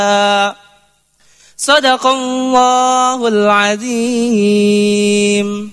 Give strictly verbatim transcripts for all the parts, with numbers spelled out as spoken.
Sadaqallahul azim.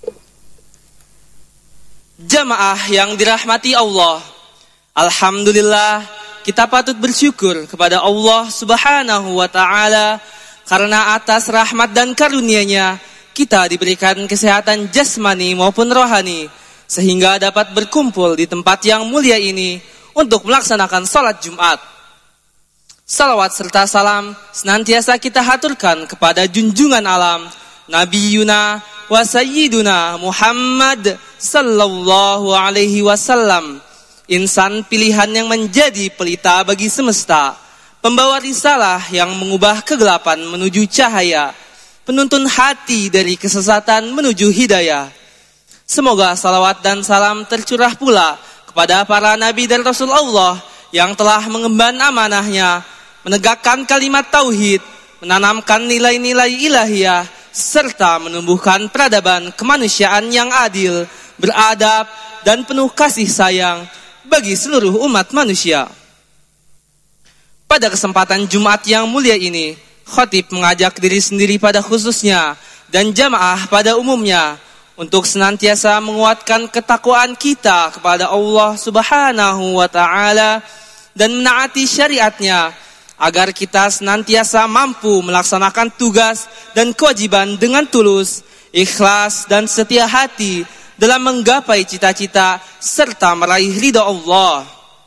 Jamaah yang dirahmati Allah, alhamdulillah kita patut bersyukur kepada Allah Subhanahu wa ta'ala karena atas rahmat dan karunia-Nya kita diberikan kesehatan jasmani maupun rohani sehingga dapat berkumpul di tempat yang mulia ini untuk melaksanakan salat Jumat. Salawat serta salam senantiasa kita haturkan kepada junjungan alam Nabi Yuna wa Sayyiduna Muhammad sallallahu alaihi wasallam, insan pilihan yang menjadi pelita bagi semesta, pembawa risalah yang mengubah kegelapan menuju cahaya, penuntun hati dari kesesatan menuju hidayah. Semoga salawat dan salam tercurah pula kepada para nabi dan rasul Allah yang telah mengemban amanahnya, menegakkan kalimat tauhid, menanamkan nilai-nilai ilahiyah, serta menumbuhkan peradaban kemanusiaan yang adil, beradab, dan penuh kasih sayang bagi seluruh umat manusia. Pada kesempatan Jumat yang mulia ini, khatib mengajak diri sendiri pada khususnya dan jamaah pada umumnya untuk senantiasa menguatkan ketakwaan kita kepada Allah Subhanahu wa ta'ala dan menaati syariatnya, agar kita senantiasa mampu melaksanakan tugas dan kewajiban dengan tulus, ikhlas, dan setia hati dalam menggapai cita-cita serta meraih ridha Allah.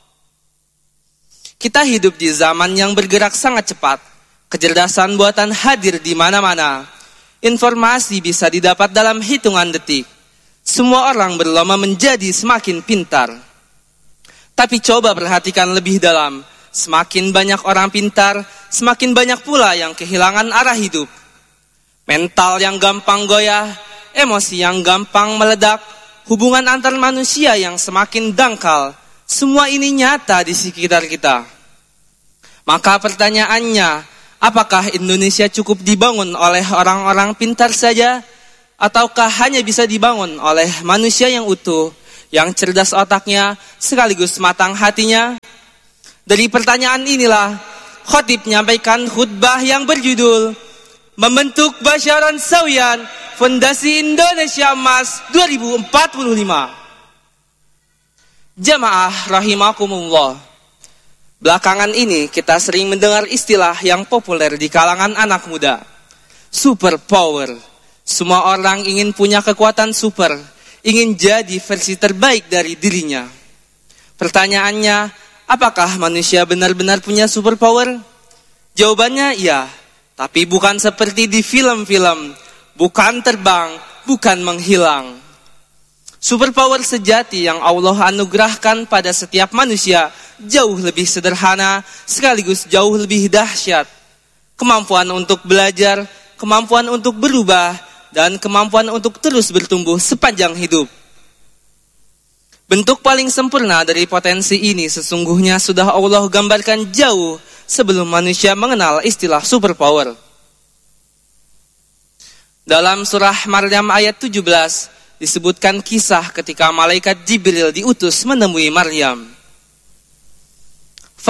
Kita hidup di zaman yang bergerak sangat cepat. Kecerdasan buatan hadir di mana-mana. Informasi bisa didapat dalam hitungan detik. Semua orang berlomba menjadi semakin pintar. Tapi coba perhatikan lebih dalam. Semakin banyak orang pintar, semakin banyak pula yang kehilangan arah hidup. Mental yang gampang goyah, emosi yang gampang meledak, hubungan antar manusia yang semakin dangkal, semua ini nyata di sekitar kita. Maka pertanyaannya, apakah Indonesia cukup dibangun oleh orang-orang pintar saja? Ataukah hanya bisa dibangun oleh manusia yang utuh, yang cerdas otaknya, sekaligus matang hatinya? Dari pertanyaan inilah, khatib menyampaikan khutbah yang berjudul Membentuk Basyaran Sawiyan, Fondasi Indonesia Emas dua ribu empat puluh lima. Jamaah rahimakumullah. Belakangan ini kita sering mendengar istilah yang populer di kalangan anak muda. Super power. Semua orang ingin punya kekuatan super, ingin jadi versi terbaik dari dirinya. Pertanyaannya, apakah manusia benar-benar punya super power? Jawabannya iya, tapi bukan seperti di film-film, bukan terbang, bukan menghilang. Super power sejati yang Allah anugerahkan pada setiap manusia jauh lebih sederhana, sekaligus jauh lebih dahsyat. Kemampuan untuk belajar, kemampuan untuk berubah, dan kemampuan untuk terus bertumbuh sepanjang hidup. Bentuk paling sempurna dari potensi ini sesungguhnya sudah Allah gambarkan jauh sebelum manusia mengenal istilah superpower. Dalam surah Maryam ayat tujuh belas disebutkan kisah ketika malaikat Jibril diutus menemui Maryam.